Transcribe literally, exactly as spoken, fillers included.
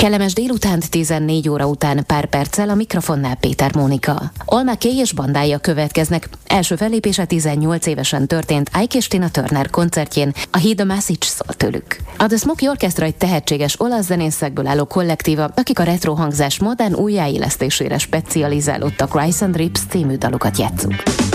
Kellemes délutánt tizennégy óra után pár perccel a mikrofonnál Péter Mónika. Alma Kay és bandája következnek. Első fellépése tizennyolc évesen történt Ike és Tina Turner koncertjén, a Heed the Message szól tőlük. A The Smoky Orchestra egy tehetséges olasz zenészekből álló kollektíva, akik a retro hangzás modern újjáélesztésére specializálódtak. Rice and Ribs című dalokat játsszuk.